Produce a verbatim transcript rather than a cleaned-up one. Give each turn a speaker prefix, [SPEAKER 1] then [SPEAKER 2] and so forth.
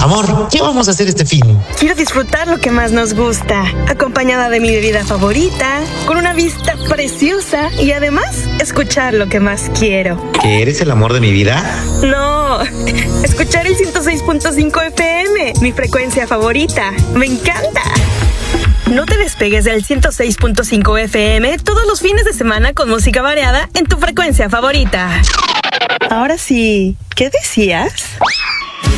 [SPEAKER 1] Amor, ¿qué vamos a hacer este fin?
[SPEAKER 2] Quiero disfrutar lo que más nos gusta, acompañada de mi bebida favorita, con una vista preciosa y además escuchar lo que más quiero.
[SPEAKER 1] ¿Que eres el amor de mi vida?
[SPEAKER 2] No, escuchar el ciento seis punto cinco F M, mi frecuencia favorita. ¡Me encanta! No te despegues del ciento seis punto cinco F M todos los fines de semana con música variada en tu frecuencia favorita. Ahora sí, ¿qué decías?